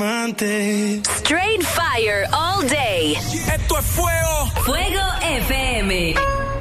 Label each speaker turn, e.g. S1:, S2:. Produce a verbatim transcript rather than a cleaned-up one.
S1: diamante.
S2: Straight fire all day.
S3: Esto es fuego.
S2: Fuego F M.